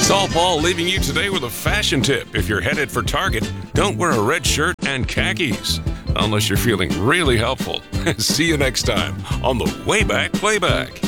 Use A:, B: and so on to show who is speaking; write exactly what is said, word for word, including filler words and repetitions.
A: Saul Paul leaving you today with a fashion tip. If you're headed for Target, don't wear a red shirt and khakis unless you're feeling really helpful. See you next time on the Wayback Playback.